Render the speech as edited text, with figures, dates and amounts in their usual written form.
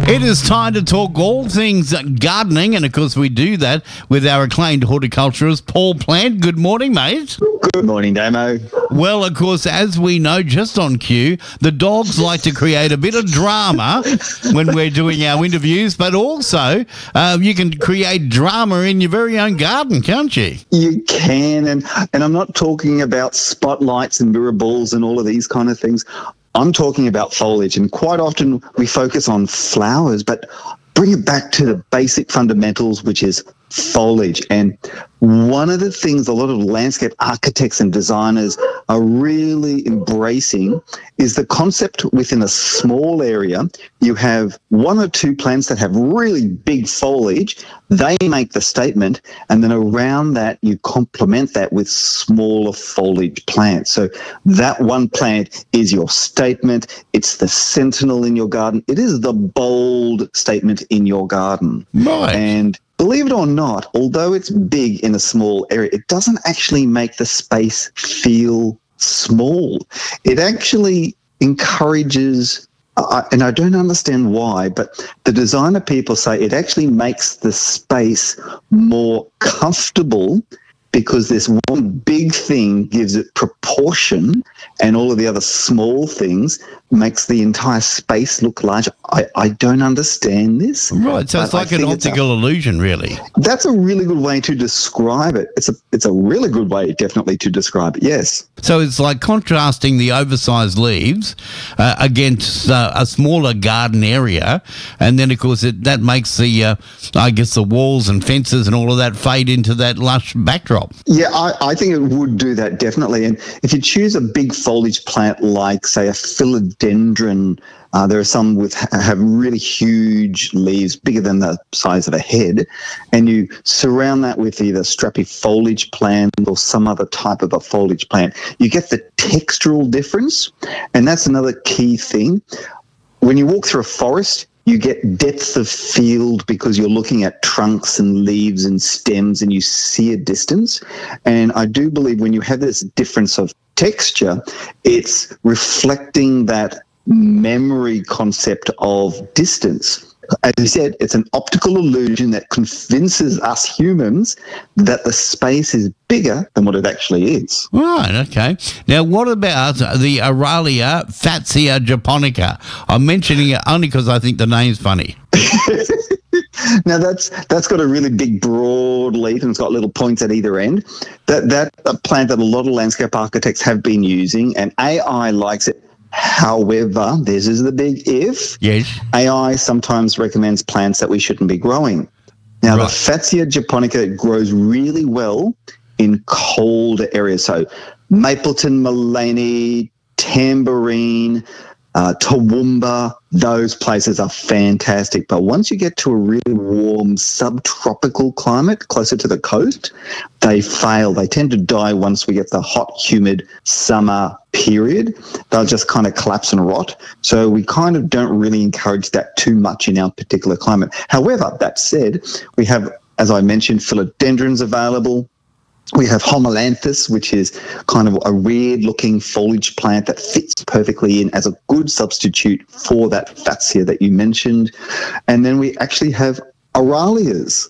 It is time to talk all things gardening, and of course we do that with our acclaimed horticulturist, Paul Plant. Good morning, mate. Good morning, Damo. Well, of course, as we know, just on cue, the dogs like to create a bit of drama when we're doing our interviews, but also you can create drama in your very own garden, can't you? You can, and I'm not talking about spotlights and mirror balls and all of these kind of things. I'm talking about foliage, and quite often we focus on flowers, but bring it back to the basic fundamentals, which is foliage. And one of the things a lot of landscape architects and designers are really embracing is the concept within a small area. You have one or two plants that have really big foliage. They make the statement, and then around that you complement that with smaller foliage plants. So that one plant is your statement. It's the sentinel in your garden. It is the bold statement in your garden. Right. And believe it or not, although it's big in a small area, it doesn't actually make the space feel small. It actually encourages, and I don't understand why, but the designer people say it actually makes the space more comfortable because this one big thing gives it proportion, and all of the other small things makes the entire space look larger. I don't understand this. Right, so it's like an optical illusion, really. That's a really good way to describe it. It's a really good way, definitely, to describe it, yes. So it's like contrasting the oversized leaves against a smaller garden area, and then, of course, that makes the walls and fences and all of that fade into that lush backdrop. Yeah, I think it would do that, definitely. And if you choose a big foliage plant like, say, a philodendron, there are some have really huge leaves, bigger than the size of a head, and you surround that with either strappy foliage plant or some other type of a foliage plant, you get the textural difference, and that's another key thing. When you walk through a forest, you get depth of field because you're looking at trunks and leaves and stems and you see a distance. And I do believe when you have this difference of texture, it's reflecting that memory concept of distance. As you said, it's an optical illusion that convinces us humans that the space is bigger than what it actually is. Right, okay. Now, what about the Aralia fatsia japonica? I'm mentioning it only because I think the name's funny. Now, that's got a really big, broad leaf, and it's got little points at either end. That's a plant that a lot of landscape architects have been using, and AI likes it. However, this is the big if. Yes. AI sometimes recommends plants that we shouldn't be growing. Now, right. The Fatsia japonica grows really well in colder areas. So Mapleton, Mullaney, Tambourine, Toowoomba, those places are fantastic. But once you get to a really warm subtropical climate closer to the coast, they fail. They tend to die once we get the hot, humid summer period. They'll just kind of collapse and rot. So we kind of don't really encourage that too much in our particular climate. However, that said, we have, as I mentioned, philodendrons available. We have Homolanthus, which is kind of a weird-looking foliage plant that fits perfectly in as a good substitute for that Fatsia that you mentioned. And then we actually have Aralias.